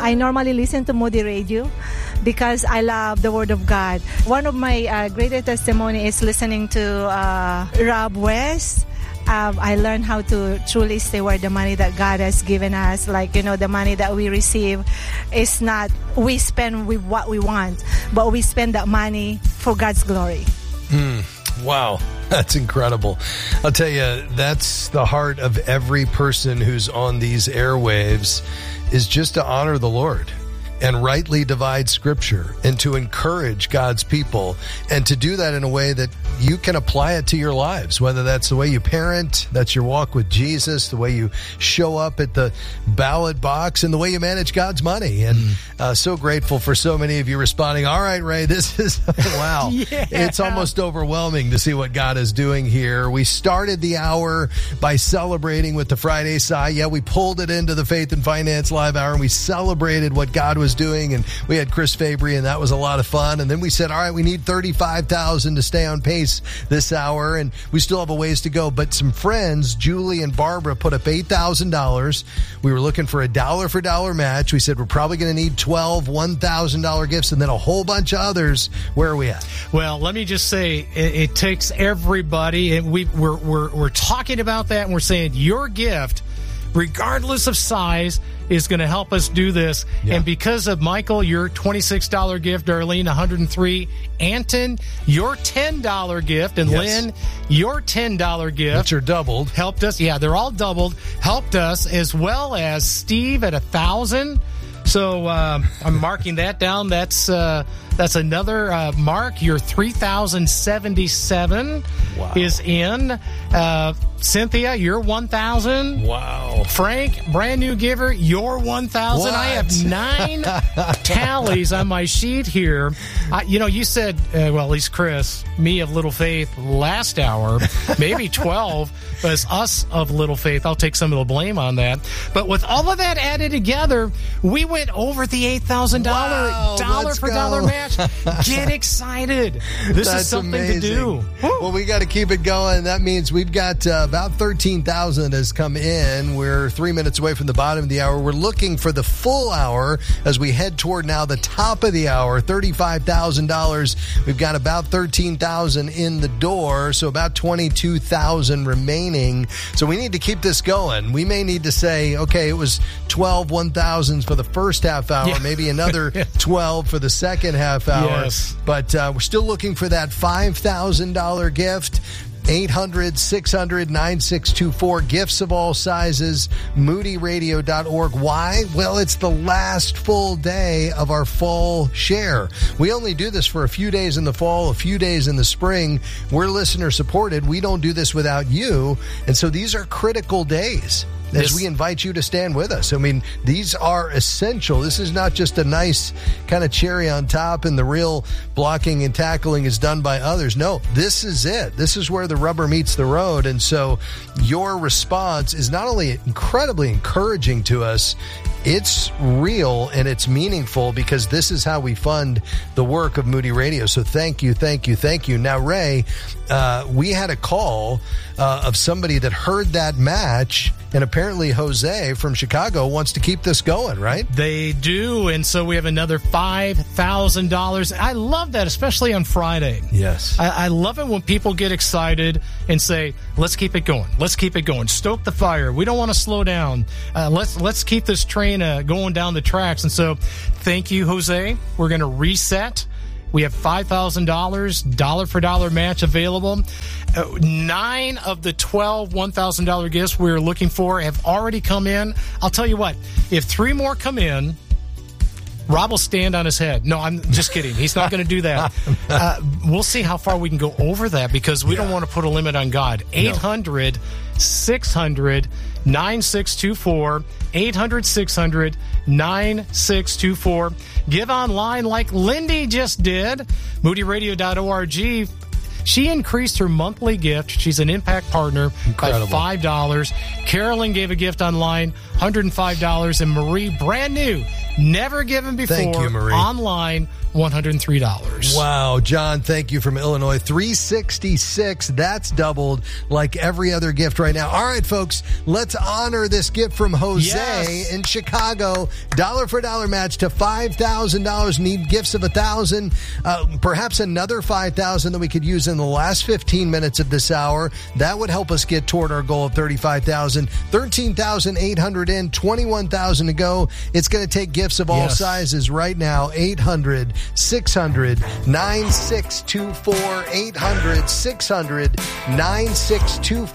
I normally listen to Moody Radio because I love the Word of God. One of my greatest testimony is listening to Rob West. I learned how to truly steward the money that God has given us. Like, the money that we receive is not we spend with what we want, but we spend that money for God's glory. Wow, that's incredible. I'll tell you, that's the heart of every person who's on these airwaves, is just to honor the Lord and rightly divide Scripture and to encourage God's people, and to do that in a way that you can apply it to your lives, whether that's the way you parent, that's your walk with Jesus, the way you show up at the ballot box, and the way you manage God's money. And so grateful for so many of you responding. All right, Ray, this is, wow. Yeah. It's almost overwhelming to see what God is doing here. We started the hour by celebrating with the Friday Sigh. Yeah, we pulled it into the Faith and Finance Live Hour, and we celebrated what God was doing, and we had Chris Fabry, and that was a lot of fun. And then we said, all right, we need 35,000 to stay on pace this hour, and we still have a ways to go. But some friends, Julie and Barbara, put up $8,000. We were looking for a dollar for dollar match. We said we're probably going to need 12 $1,000 gifts, and then a whole bunch of others. Where are we at? Well, let me just say, it takes everybody, and we're talking about that, and we're saying your gift, regardless of size, is going to help us do this. Yeah. And because of Michael, your $26 gift, Darlene, $103, Anton, your $10 gift, and yes, Lynn, your $10 gift. Which are doubled. Helped us. Yeah, they're all doubled. Helped us, as well as Steve at $1,000. So I'm marking that down. That's another mark. Your 3,077 wow, is in. Cynthia, your 1,000. Wow. Frank, brand new giver, your 1,000. I have 9 tallies on my sheet here. You said, well, at least Chris, me of Little Faith last hour, maybe 12, but it's us of Little Faith. I'll take some of the blame on that. But with all of that added together, we went over the $8,000 dollar for dollar match. Get excited. This is something amazing to do. Woo. Well, we got to keep it going. That means we've got about 13,000 has come in. We're 3 minutes away from the bottom of the hour. We're looking for the full hour as we head toward now the top of the hour, $35,000. We've got about 13,000 in the door, so about 22,000 remaining. So we need to keep this going. We may need to say, okay, it was 12 1,000s for the first half hour, yeah, maybe another 12 for the second half hour. Yes. But we're still looking for that $5,000 gift. 800-600-9624. Gifts of all sizes. MoodyRadio.org. Why? Well, it's the last full day of our fall share. We only do this for a few days in the fall, a few days in the spring. We're listener supported. We don't do this without you. And so these are critical days as we invite you to stand with us. I mean, these are essential. This is not just a nice kind of cherry on top and the real blocking and tackling is done by others. No, this is it. This is where the rubber meets the road. And so your response is not only incredibly encouraging to us, it's real and it's meaningful, because this is how we fund the work of Moody Radio. So thank you, thank you, thank you. Now, Ray, we had a call of somebody that heard that match, and apparently Jose from Chicago wants to keep this going, right? They do, and so we have another $5,000. I love that, especially on Friday. Yes. I love it when people get excited and say, let's keep it going. Let's keep it going. Stoke the fire. We don't want to slow down. Let's keep this train going down the tracks. And so thank you, Jose. We're going to reset. We have $5,000 dollar for dollar match available. 9 of the 12 $1,000 gifts we're looking for have already come in. I'll tell you what, if 3 more come in, Rob will stand on his head. No, I'm just kidding. He's not going to do that. We'll see how far we can go over that, because we don't want to put a limit on God. 800-600-9624. 800-600-9624. Give online like Lindy just did. MoodyRadio.org. She increased her monthly gift. She's an Impact partner Incredible. by $5. Carolyn gave a gift online, $105. And Marie, brand new, never given before, Thank you, Marie. online, $103. Wow, John, thank you from Illinois. $366. That's doubled like every other gift right now. All right, folks, let's honor this gift from Jose Yes. in Chicago. Dollar for dollar match to $5,000. Need gifts of $1,000. Perhaps another $5,000 that we could use in the last 15 minutes of this hour. That would help us get toward our goal of $35,000. $13,800 in, $21,000 to go. It's going to take gifts of all Yes. sizes right now. 800-600-9624. 800-600-9624.